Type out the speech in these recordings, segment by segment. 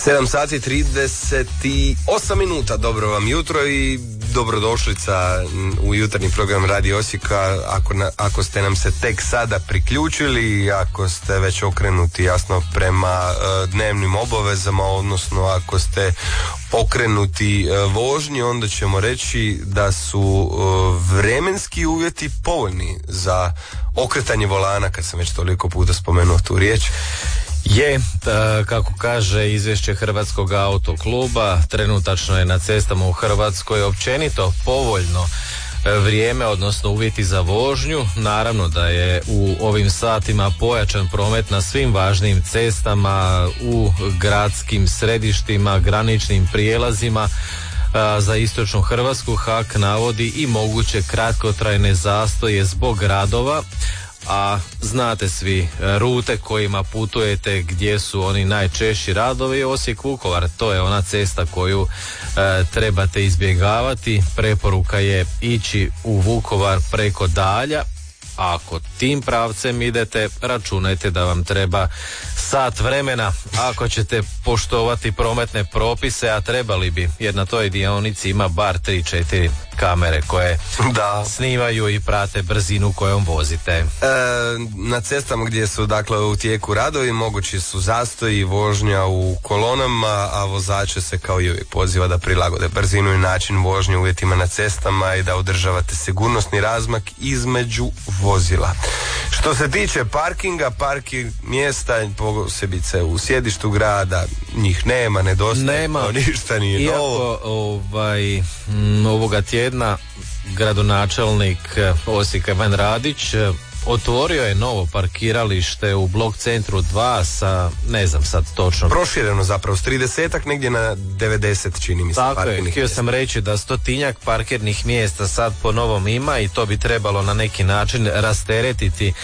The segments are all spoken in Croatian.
7 sati 38 minuta, dobro vam jutro i dobrodošlica u jutarnji program Radio Osijeka. Ako ste nam se tek sada priključili, ako ste već okrenuti jasno prema dnevnim obavezama, odnosno ako ste okrenuti vožnji, onda ćemo reći da su vremenski uvjeti povoljni za okretanje volana, kad sam već toliko puta spomenuo tu riječ. Je, kako kaže izvješće Hrvatskog autokluba, trenutačno je na cestama u Hrvatskoj općenito povoljno vrijeme, odnosno uvjeti za vožnju. Naravno da je u ovim satima pojačan promet na svim važnim cestama, u gradskim središtima, graničnim prijelazima. Za istočnu Hrvatsku HAK navodi i moguće kratkotrajne zastoje zbog radova, a znate svi rute kojima putujete, gdje su oni najčešći radovi. Osijek-Vukovar, to je ona cesta koju trebate izbjegavati. Preporuka je ići u Vukovar preko Dalja. Ako tim pravcem idete, računajte da vam treba sat vremena ako ćete poštovati prometne propise, a trebali bi, jer na toj dionici ima bar 3-4 kamere koje snimaju i prate brzinu kojom vozite. Na cestama gdje su dakle u tijeku radovi mogući su zastoji, vožnja u kolonama, a vozače se kao i uvijek poziva da prilagode brzinu i način vožnje uvjetima na cestama i da održavate sigurnosni razmak između vozila. Što se tiče parking mjesta, posebice u sjedištu grada, njih nema, nedostaje, ništa nije novo. Iako ovoga tjedna gradonačelnik Osijeka Ivan Radić otvorio je novo parkiralište u blok centru 2 sa, ne znam sad točno, prošireno zapravo s 30-ak negdje na 90, čini mi se. Tako je, htio sam reći da 100-tinjak parkirnih mjesta sad po novom ima i to bi trebalo na neki način rasteretiti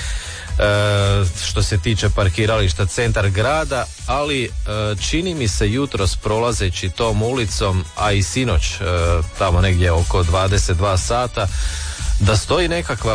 što se tiče parkirališta centar grada, ali čini mi se jutros prolazeći tom ulicom, a i sinoć tamo negdje oko 22 sata, da stoji nekakva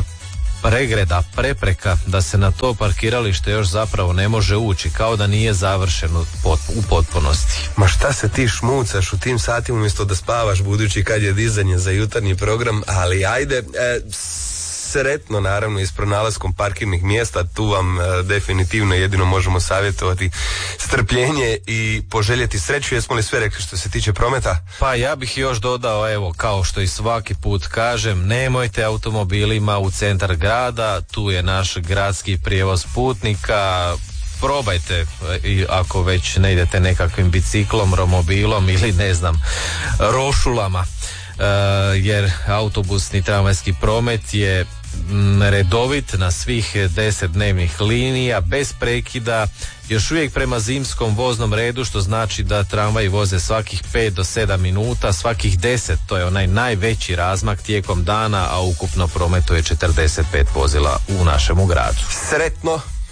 prepreka da se na to parkiralište još zapravo ne može ući, kao da nije završeno u potpunosti. Ma šta se ti šmucaš u tim satima umjesto da spavaš, budući kad je dizanje za jutarnji program, ali ajde, sretno naravno i s pronalaskom parkirnih mjesta. Tu vam definitivno jedino možemo savjetovati strpljenje i poželjeti sreću. Jesmo li sve rekli što se tiče prometa? Pa ja bih još dodao, evo, kao što i svaki put kažem, nemojte automobilima u centar grada, tu je naš gradski prijevoz putnika. Probajte, ako već ne idete nekakvim biciklom, romobilom ili ne znam, rošulama, jer autobusni tramvajski promet je redovit na svih 10 dnevnih linija bez prekida, još uvijek prema zimskom voznom redu, što znači da tramvaji voze svakih 5 do 7 minuta, svakih 10, to je onaj najveći razmak tijekom dana, a ukupno prometuje 45 vozila u našemu gradu. Sretno!